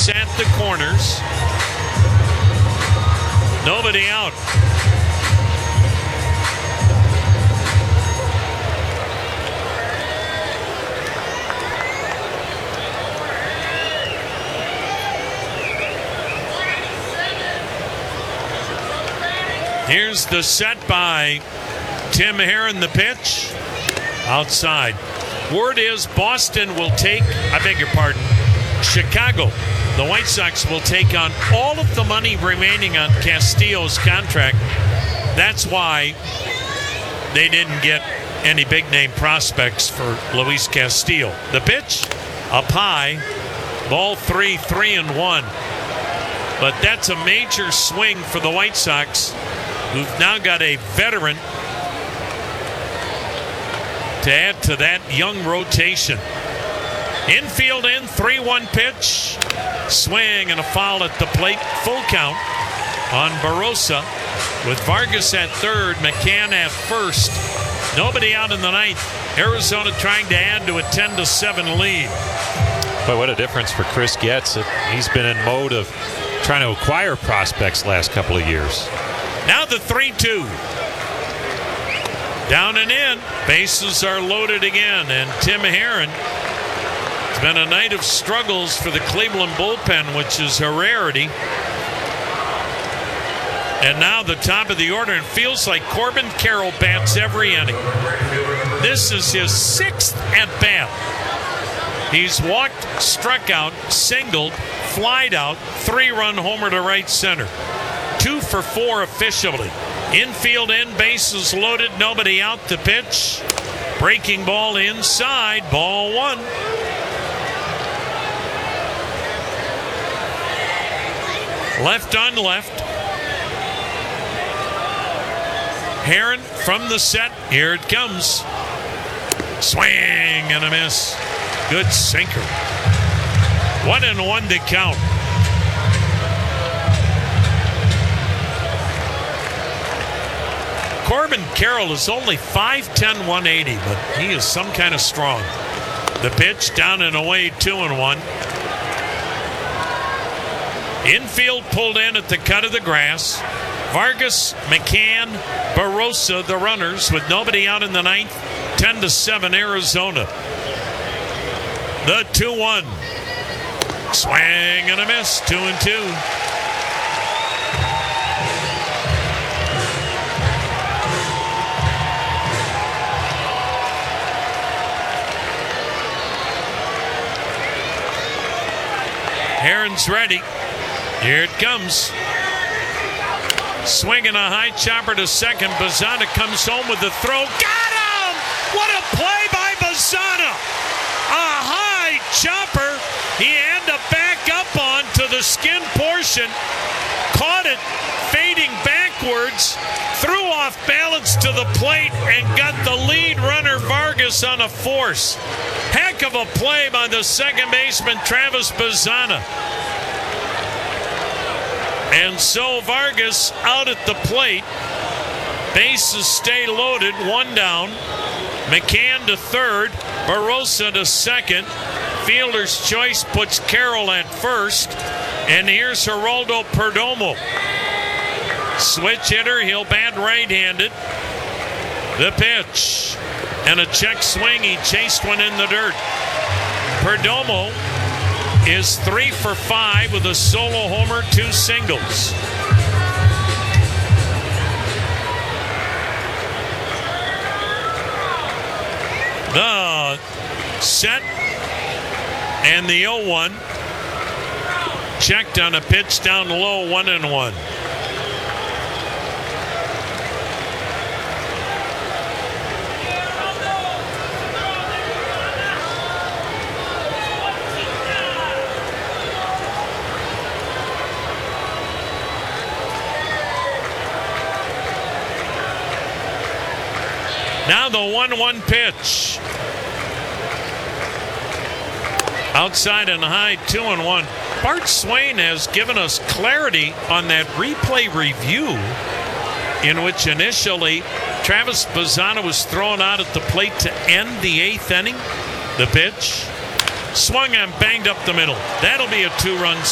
Vargas at the corners. Nobody out. Here's the set by Tim Herron, the pitch. Outside. Word is Boston will take, Chicago. The White Sox will take on all of the money remaining on Castillo's contract. That's why they didn't get any big name prospects for Luis Castillo. The pitch, up high, ball 3-1. But that's a major swing for the White Sox, who've now got a veteran to add to that young rotation. Infield in, 3-1 pitch. Swing and a foul at the plate. Full count on Barossa with Vargas at third, McCann at first. Nobody out in the ninth. Arizona trying to add to a 10-7 lead. But what a difference for Chris Getz. He's been in mode of trying to acquire prospects last couple of years. Now the 3-2. Down and in. Bases are loaded again. And Tim Herron, it's been a night of struggles for the Cleveland bullpen, which is a rarity. And now the top of the order. It feels like Corbin Carroll bats every inning. This is his 6th at bat. He's walked, struck out, singled, flied out, 3-run homer to right center. 2 for 4 officially. Infield in, bases loaded, nobody out to pitch. Breaking ball inside, ball 1. Left on left. Herron from the set. Here it comes. Swing and a miss. Good sinker. 1-1 to count. Corbin Carroll is only 5'10", 180, but he is some kind of strong. The pitch down and away, 2-1. Infield pulled in at the cut of the grass. Vargas, McCann, Barossa, the runners, with nobody out in the ninth. 10-7 Arizona. The 2-1. Swing and a miss. 2-2. Herron's ready. Here it comes. Swinging a high chopper to second. Bazzana comes home with the throw. Got him! What a play by Bazzana! A high chopper. He had to back up onto the skin portion. Caught it fading backwards. Threw off balance to the plate and got the lead runner Vargas on a force. Heck of a play by the second baseman Travis Bazzana. And so Vargas out at the plate. Bases stay loaded, 1 down. McCann to third, Barossa to second. Fielder's choice puts Carroll at first. And here's Geraldo Perdomo. Switch hitter, he'll bat right-handed. The pitch. And a check swing, he chased one in the dirt. Perdomo is 3 for 5 with a solo homer, 2 singles. The set and the 0-1. Checked on a pitch down low, 1-1. Now the 1-1 pitch. Outside and high, 2-1. Bart Swain has given us clarity on that replay review in which initially Travis Bazzana was thrown out at the plate to end the 8th inning. The pitch swung and banged up the middle. That'll be a 2-run